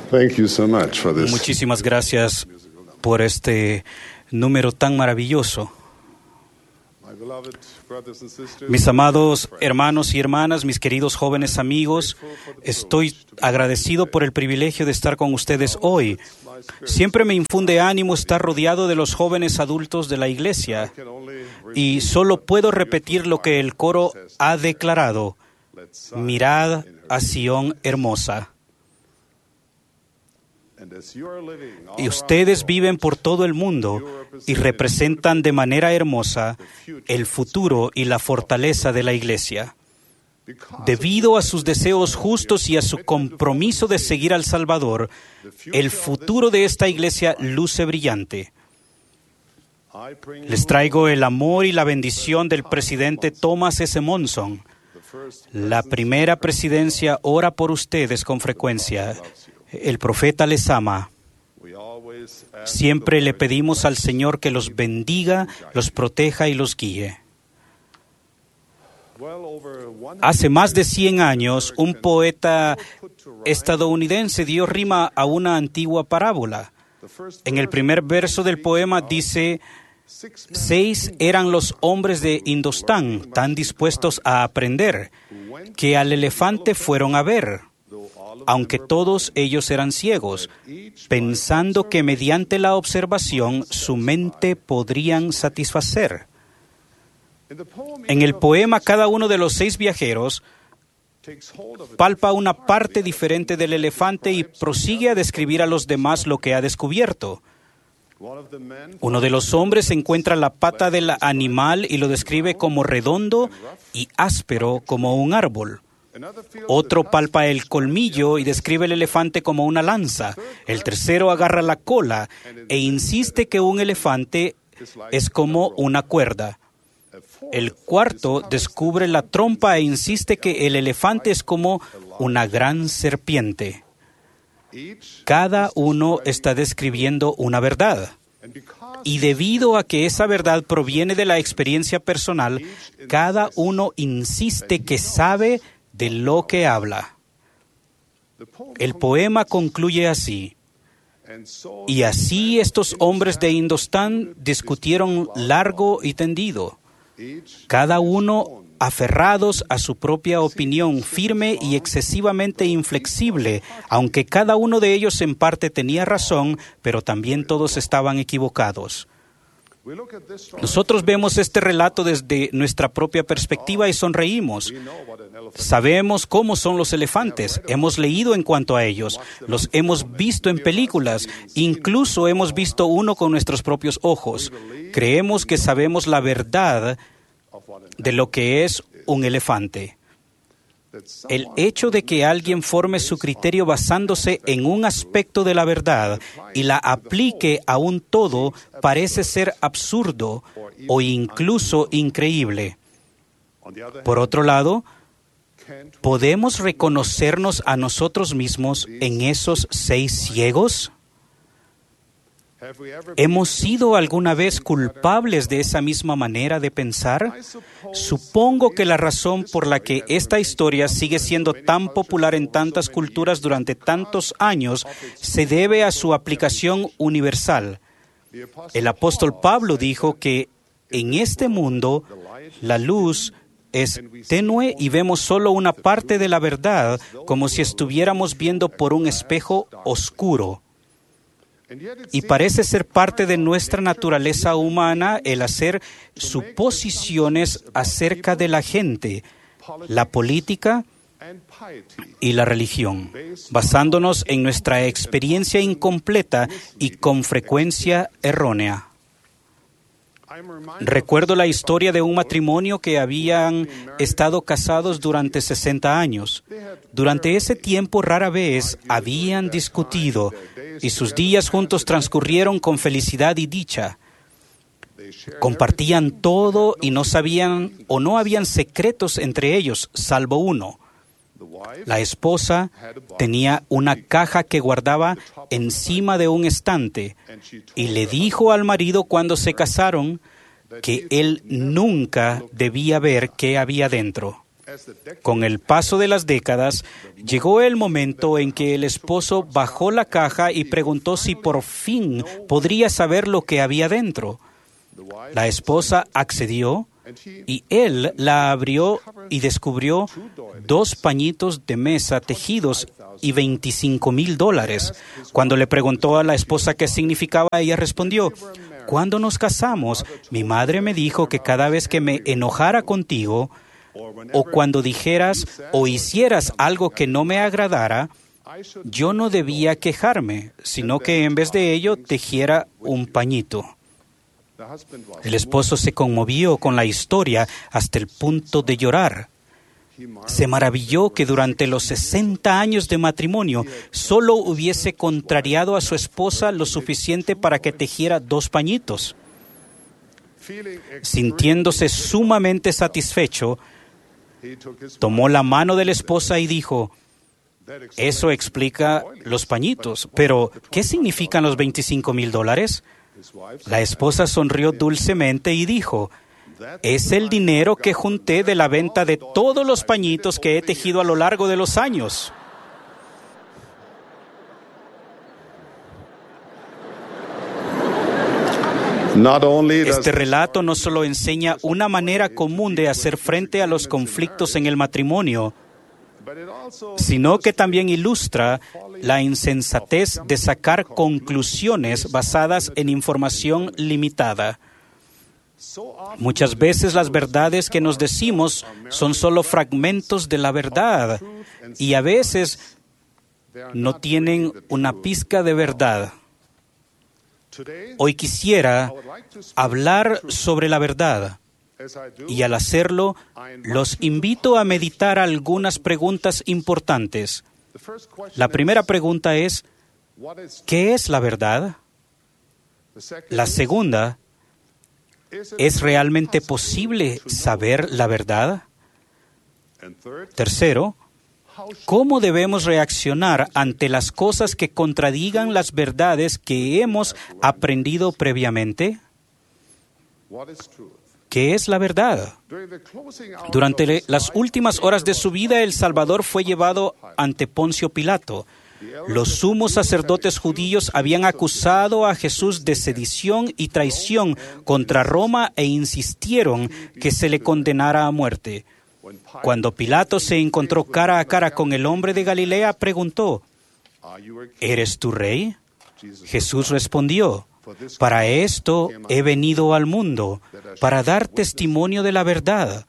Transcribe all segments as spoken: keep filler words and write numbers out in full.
Thank you so much for this. Muchísimas gracias por este número tan maravilloso. Mis amados hermanos y hermanas, mis queridos jóvenes amigos, estoy agradecido por el privilegio de estar con ustedes hoy. Siempre me infunde ánimo estar rodeado de los jóvenes adultos de la iglesia y solo puedo repetir lo que el coro ha declarado: mirad a Sión hermosa. Y ustedes viven por todo el mundo y representan de manera hermosa el futuro y la fortaleza de la iglesia. Debido a sus deseos justos y a su compromiso de seguir al Salvador, el futuro de esta iglesia luce brillante. Les traigo el amor y la bendición del presidente Thomas S. Monson. La primera presidencia ora por ustedes con frecuencia. El profeta les ama. Siempre le pedimos al Señor que los bendiga, los proteja y los guíe. Hace más de cien años, un poeta estadounidense dio rima a una antigua parábola. En el primer verso del poema dice: seis eran los hombres de Indostán, tan dispuestos a aprender, que al elefante fueron a ver, aunque todos ellos eran ciegos, pensando que mediante la observación su mente podrían satisfacer. En el poema, cada uno de los seis viajeros palpa una parte diferente del elefante y prosigue a describir a los demás lo que ha descubierto. Uno de los hombres encuentra la pata del animal y lo describe como redondo y áspero como un árbol. Otro palpa el colmillo y describe el elefante como una lanza. El tercero agarra la cola e insiste que un elefante es como una cuerda. El cuarto descubre la trompa e insiste que el elefante es como una gran serpiente. Cada uno está describiendo una verdad. Y debido a que esa verdad proviene de la experiencia personal, cada uno insiste que sabe de lo que habla. El poema concluye así: y así estos hombres de Indostán discutieron largo y tendido, cada uno aferrados a su propia opinión, firme y excesivamente inflexible, aunque cada uno de ellos en parte tenía razón, pero también todos estaban equivocados. Nosotros vemos este relato desde nuestra propia perspectiva y sonreímos. Sabemos cómo son los elefantes, hemos leído en cuanto a ellos, los hemos visto en películas, incluso hemos visto uno con nuestros propios ojos. Creemos que sabemos la verdad de lo que es un elefante. El hecho de que alguien forme su criterio basándose en un aspecto de la verdad y la aplique a un todo parece ser absurdo o incluso increíble. Por otro lado, ¿podemos reconocernos a nosotros mismos en esos seis ciegos? ¿Hemos sido alguna vez culpables de esa misma manera de pensar? Supongo que la razón por la que esta historia sigue siendo tan popular en tantas culturas durante tantos años se debe a su aplicación universal. El apóstol Pablo dijo que en este mundo la luz es tenue y vemos solo una parte de la verdad, como si estuviéramos viendo por un espejo oscuro. Y parece ser parte de nuestra naturaleza humana el hacer suposiciones acerca de la gente, la política y la religión, basándonos en nuestra experiencia incompleta y con frecuencia errónea. Recuerdo la historia de un matrimonio que habían estado casados durante sesenta años. Durante ese tiempo rara vez habían discutido y sus días juntos transcurrieron con felicidad y dicha. Compartían todo y no sabían o no habían secretos entre ellos, salvo uno. La esposa tenía una caja que guardaba encima de un estante y le dijo al marido cuando se casaron que él nunca debía ver qué había dentro. Con el paso de las décadas, llegó el momento en que el esposo bajó la caja y preguntó si por fin podría saber lo que había dentro. La esposa accedió y él la abrió y descubrió dos pañitos de mesa tejidos y veinticinco mil dólares. Cuando le preguntó a la esposa qué significaba, ella respondió: cuando nos casamos, mi madre me dijo que cada vez que me enojara contigo, o cuando dijeras o hicieras algo que no me agradara, yo no debía quejarme, sino que en vez de ello tejiera un pañito. El esposo se conmovió con la historia hasta el punto de llorar. Se maravilló que durante los sesenta años de matrimonio solo hubiese contrariado a su esposa lo suficiente para que tejiera dos pañitos. Sintiéndose sumamente satisfecho, tomó la mano de la esposa y dijo: eso explica los pañitos, pero ¿qué significan los veinticinco mil dólares? La esposa sonrió dulcemente y dijo: es el dinero que junté de la venta de todos los pañitos que he tejido a lo largo de los años. Este relato no solo enseña una manera común de hacer frente a los conflictos en el matrimonio, sino que también ilustra la insensatez de sacar conclusiones basadas en información limitada. Muchas veces las verdades que nos decimos son solo fragmentos de la verdad y a veces no tienen una pizca de verdad. Hoy quisiera hablar sobre la verdad y al hacerlo los invito a meditar algunas preguntas importantes. La primera pregunta es: ¿qué es la verdad? La segunda: ¿es realmente posible saber la verdad? Tercero, ¿cómo debemos reaccionar ante las cosas que contradigan las verdades que hemos aprendido previamente? ¿Qué es la verdad? Durante las últimas horas de su vida, el Salvador fue llevado ante Poncio Pilato. Los sumos sacerdotes judíos habían acusado a Jesús de sedición y traición contra Roma e insistieron que se le condenara a muerte. Cuando Pilato se encontró cara a cara con el hombre de Galilea, preguntó: ¿eres tú rey? Jesús respondió: para esto he venido al mundo, para dar testimonio de la verdad.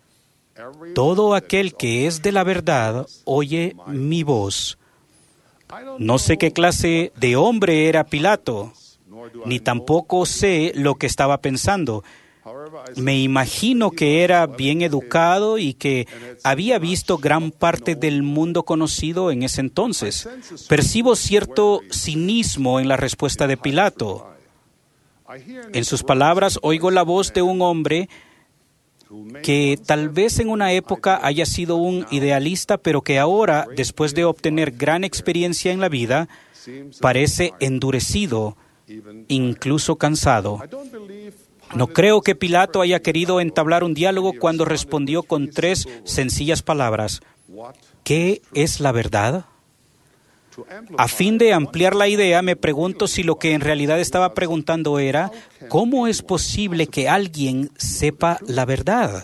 Todo aquel que es de la verdad oye mi voz. No sé qué clase de hombre era Pilato, ni tampoco sé lo que estaba pensando. Me imagino que era bien educado y que había visto gran parte del mundo conocido en ese entonces. Percibo cierto cinismo en la respuesta de Pilato. En sus palabras, oigo la voz de un hombre que tal vez en una época haya sido un idealista, pero que ahora, después de obtener gran experiencia en la vida, parece endurecido, incluso cansado. No creo que Pilato haya querido entablar un diálogo cuando respondió con tres sencillas palabras: ¿qué es la verdad? A fin de ampliar la idea, me pregunto si lo que en realidad estaba preguntando era: ¿cómo es posible que alguien sepa la verdad?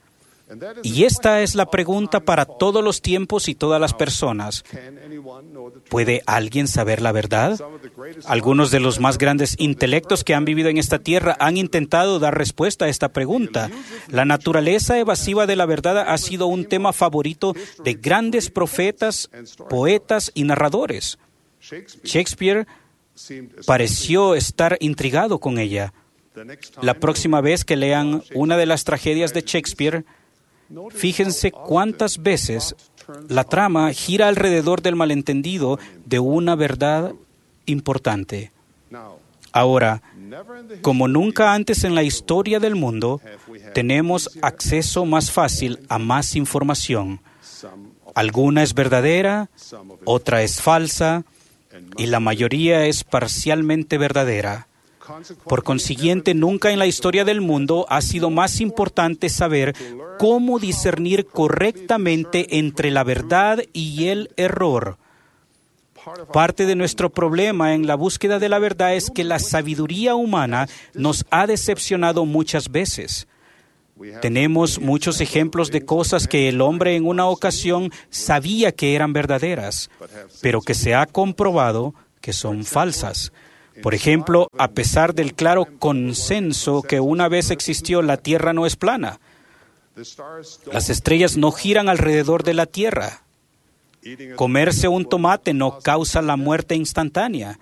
Y esta es la pregunta para todos los tiempos y todas las personas. ¿Puede alguien saber la verdad? Algunos de los más grandes intelectos que han vivido en esta tierra han intentado dar respuesta a esta pregunta. La naturaleza evasiva de la verdad ha sido un tema favorito de grandes profetas, poetas y narradores. Shakespeare pareció estar intrigado con ella. La próxima vez que lean una de las tragedias de Shakespeare, fíjense cuántas veces la trama gira alrededor del malentendido de una verdad importante. Ahora, como nunca antes en la historia del mundo, tenemos acceso más fácil a más información. Alguna es verdadera, otra es falsa, y la mayoría es parcialmente verdadera. Por consiguiente, nunca en la historia del mundo ha sido más importante saber cómo discernir correctamente entre la verdad y el error. Parte de nuestro problema en la búsqueda de la verdad es que la sabiduría humana nos ha decepcionado muchas veces. Tenemos muchos ejemplos de cosas que el hombre en una ocasión sabía que eran verdaderas, pero que se ha comprobado que son falsas. Por ejemplo, a pesar del claro consenso que una vez existió, la Tierra no es plana. Las estrellas no giran alrededor de la Tierra. Comerse un tomate no causa la muerte instantánea.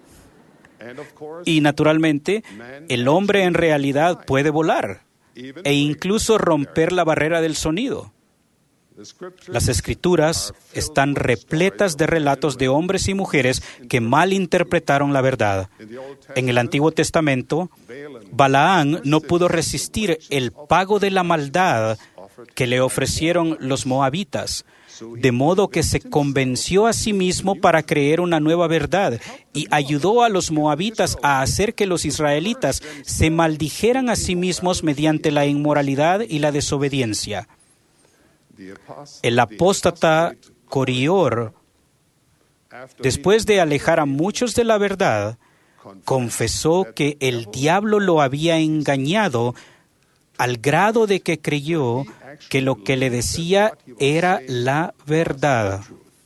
Y naturalmente, el hombre en realidad puede volar e incluso romper la barrera del sonido. Las Escrituras están repletas de relatos de hombres y mujeres que malinterpretaron la verdad. En el Antiguo Testamento, Balaán no pudo resistir el pago de la maldad que le ofrecieron los moabitas, de modo que se convenció a sí mismo para creer una nueva verdad y ayudó a los moabitas a hacer que los israelitas se maldijeran a sí mismos mediante la inmoralidad y la desobediencia. El apóstata Corior, después de alejar a muchos de la verdad, confesó que el diablo lo había engañado al grado de que creyó que lo que le decía era la verdad.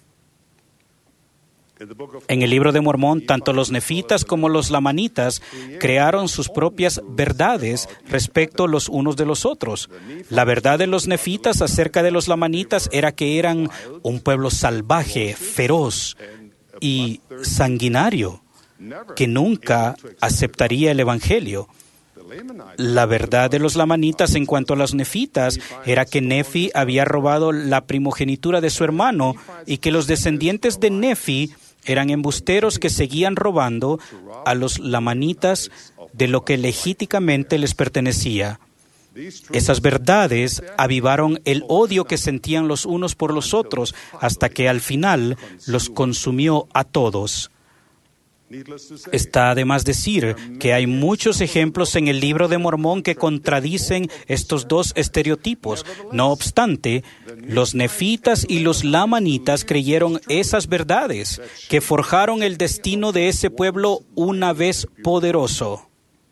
En el libro de Mormón, tanto los nefitas como los lamanitas crearon sus propias verdades respecto los unos de los otros. La verdad de los nefitas acerca de los lamanitas era que eran un pueblo salvaje, feroz y sanguinario, que nunca aceptaría el Evangelio. La verdad de los lamanitas en cuanto a los nefitas era que Nefi había robado la primogenitura de su hermano y que los descendientes de Nefi eran embusteros que seguían robando a los lamanitas de lo que legítimamente les pertenecía. Esas verdades avivaron el odio que sentían los unos por los otros hasta que al final los consumió a todos. Está de más decir que hay muchos ejemplos en el libro de Mormón que contradicen estos dos estereotipos. No obstante, los nefitas y los lamanitas creyeron esas verdades que forjaron el destino de ese pueblo una vez poderoso.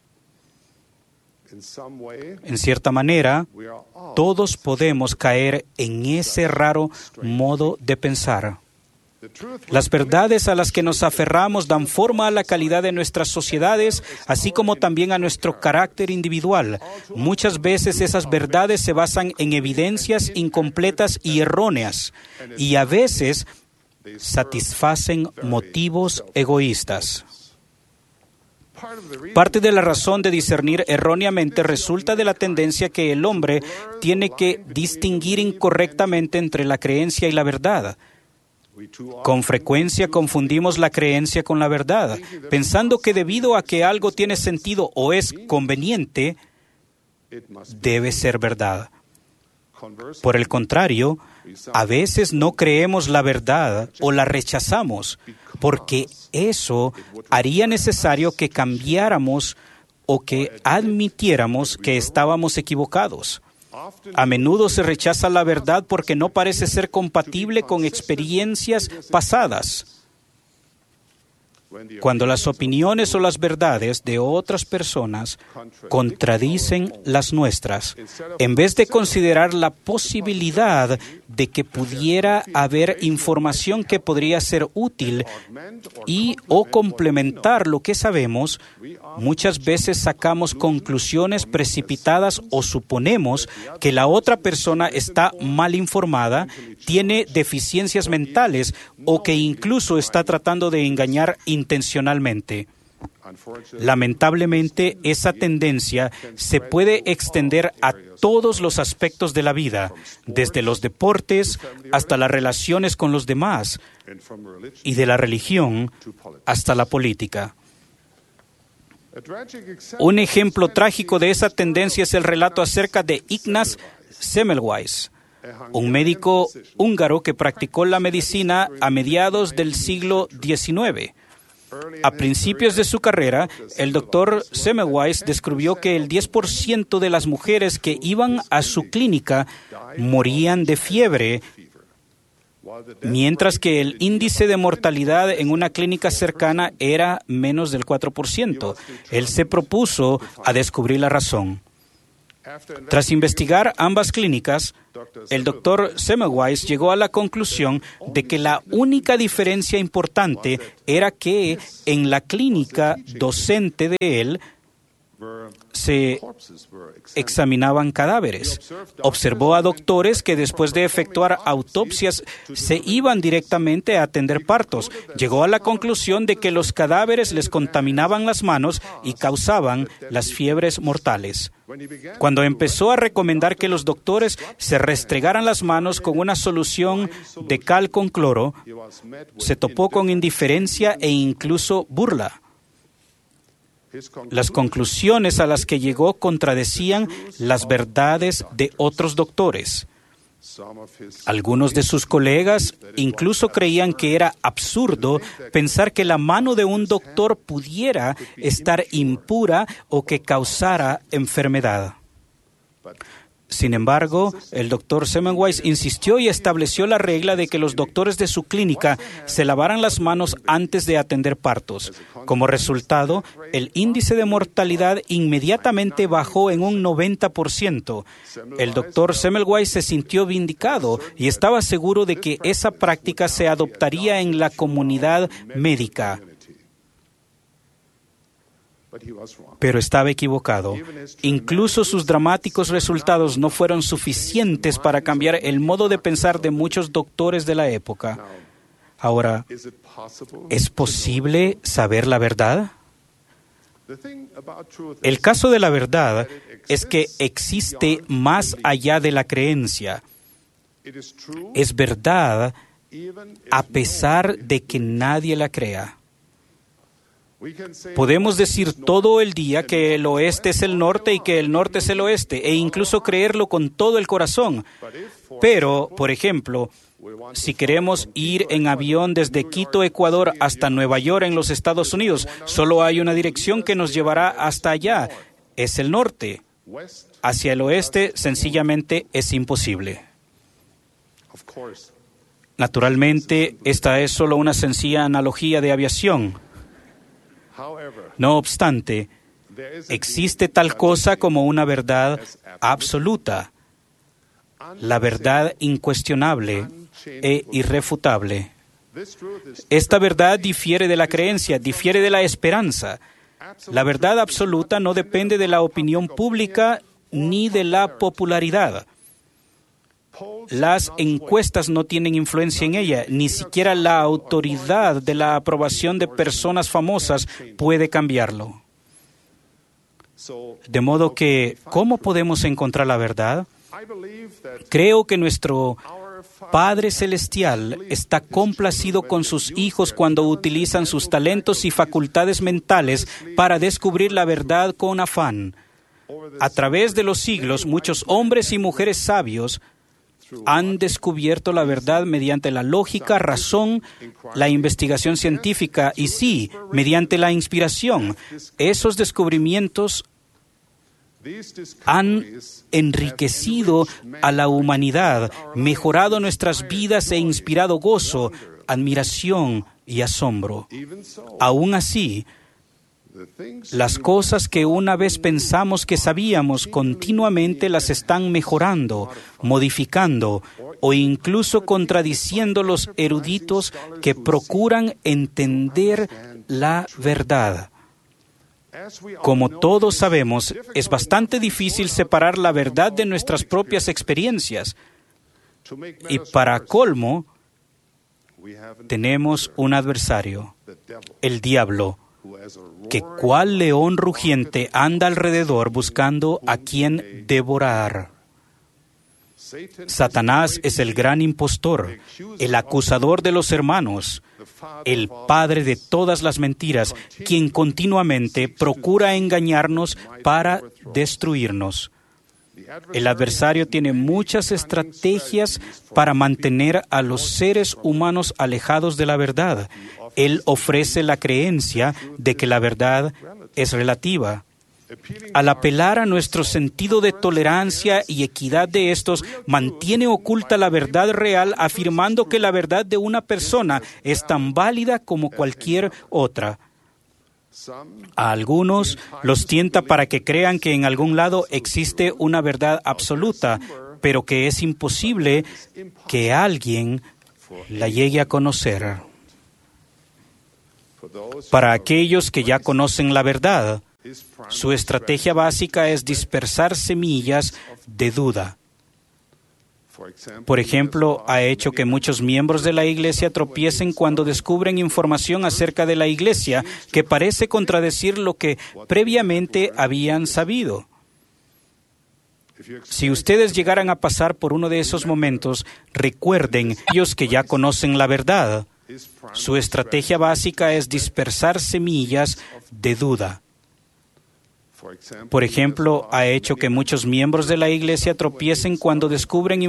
En cierta manera, todos podemos caer en ese raro modo de pensar. Las verdades a las que nos aferramos dan forma a la calidad de nuestras sociedades, así como también a nuestro carácter individual. Muchas veces esas verdades se basan en evidencias incompletas y erróneas, y a veces satisfacen motivos egoístas. Parte de la razón de discernir erróneamente resulta de la tendencia que el hombre tiene que distinguir incorrectamente entre la creencia y la verdad. Con frecuencia confundimos la creencia con la verdad, pensando que debido a que algo tiene sentido o es conveniente, debe ser verdad. Por el contrario, a veces no creemos la verdad o la rechazamos, porque eso haría necesario que cambiáramos o que admitiéramos que estábamos equivocados. A menudo se rechaza la verdad porque no parece ser compatible con experiencias pasadas. Cuando las opiniones o las verdades de otras personas contradicen las nuestras, en vez de considerar la posibilidad de que pudiera haber información que podría ser útil y o complementar lo que sabemos, muchas veces sacamos conclusiones precipitadas o suponemos que la otra persona está mal informada, tiene deficiencias mentales o que incluso está tratando de engañar intencionalmente. Lamentablemente, esa tendencia se puede extender a todos los aspectos de la vida, desde los deportes hasta las relaciones con los demás, y de la religión hasta la política. Un ejemplo trágico de esa tendencia es el relato acerca de Ignaz Semmelweis, un médico húngaro que practicó la medicina a mediados del siglo diecinueve. A principios de su carrera, el doctor Semmelweis descubrió que el diez por ciento de las mujeres que iban a su clínica morían de fiebre, mientras que el índice de mortalidad en una clínica cercana era menos del cuatro por ciento. Él se propuso a descubrir la razón. Tras investigar ambas clínicas, el doctor Semmelweis llegó a la conclusión de que la única diferencia importante era que en la clínica docente de él se examinaban cadáveres. Observó a doctores que después de efectuar autopsias se iban directamente a atender partos. Llegó a la conclusión de que los cadáveres les contaminaban las manos y causaban las fiebres mortales. Cuando empezó a recomendar que los doctores se restregaran las manos con una solución de cal con cloro, se topó con indiferencia e incluso burla. Las conclusiones a las que llegó contradecían las verdades de otros doctores. Algunos de sus colegas incluso creían que era absurdo pensar que la mano de un doctor pudiera estar impura o que causara enfermedad. Sin embargo, el doctor Semmelweis insistió y estableció la regla de que los doctores de su clínica se lavaran las manos antes de atender partos. Como resultado, el índice de mortalidad inmediatamente bajó en un noventa por ciento. El doctor Semmelweis se sintió vindicado y estaba seguro de que esa práctica se adoptaría en la comunidad médica. Pero estaba equivocado. Incluso sus dramáticos resultados no fueron suficientes para cambiar el modo de pensar de muchos doctores de la época. Ahora, ¿es posible saber la verdad? El caso de la verdad es que existe más allá de la creencia. Es verdad a pesar de que nadie la crea. Podemos decir todo el día que el oeste es el norte y que el norte es el oeste, e incluso creerlo con todo el corazón. Pero, por ejemplo, si queremos ir en avión desde Quito, Ecuador, hasta Nueva York, en los Estados Unidos, solo hay una dirección que nos llevará hasta allá. Es el norte. Hacia el oeste, sencillamente, es imposible. Naturalmente, esta es solo una sencilla analogía de aviación. No obstante, existe tal cosa como una verdad absoluta, la verdad incuestionable e irrefutable. Esta verdad difiere de la creencia, difiere de la esperanza. La verdad absoluta no depende de la opinión pública ni de la popularidad. Las encuestas no tienen influencia en ella, ni siquiera la autoridad de la aprobación de personas famosas puede cambiarlo. De modo que, ¿cómo podemos encontrar la verdad? Creo que nuestro Padre Celestial está complacido con sus hijos cuando utilizan sus talentos y facultades mentales para descubrir la verdad con afán. A través de los siglos, muchos hombres y mujeres sabios han descubierto la verdad mediante la lógica, razón, la investigación científica y sí, mediante la inspiración. Esos descubrimientos han enriquecido a la humanidad, mejorado nuestras vidas e inspirado gozo, admiración y asombro. Aún así, las cosas que una vez pensamos que sabíamos continuamente las están mejorando, modificando o incluso contradiciendo los eruditos que procuran entender la verdad. Como todos sabemos, es bastante difícil separar la verdad de nuestras propias experiencias. Y para colmo, tenemos un adversario, el diablo, que cual león rugiente anda alrededor buscando a quien devorar. Satanás es el gran impostor, el acusador de los hermanos, el padre de todas las mentiras, quien continuamente procura engañarnos para destruirnos. El adversario tiene muchas estrategias para mantener a los seres humanos alejados de la verdad. Él ofrece la creencia de que la verdad es relativa. Al apelar a nuestro sentido de tolerancia y equidad de estos, mantiene oculta la verdad real, afirmando que la verdad de una persona es tan válida como cualquier otra. A algunos los tienta para que crean que en algún lado existe una verdad absoluta, pero que es imposible que alguien la llegue a conocer. Para aquellos que ya conocen la verdad, su estrategia básica es dispersar semillas de duda. Por ejemplo, ha hecho que muchos miembros de la Iglesia tropiecen cuando descubren información acerca de la Iglesia que parece contradecir lo que previamente habían sabido. Si ustedes llegaran a pasar por uno de esos momentos, recuerden, ellos que ya conocen la verdad, su estrategia básica es dispersar semillas de duda. Por ejemplo, ha hecho que muchos miembros de la Iglesia tropiecen cuando descubren